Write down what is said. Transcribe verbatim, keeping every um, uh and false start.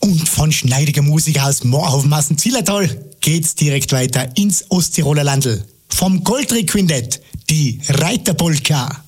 Und von schneidiger Musik aus Moorhaufen Zillertal geht's direkt weiter ins Osttiroler Landl. Vom Goldrick Quintett, die Reiterpolka.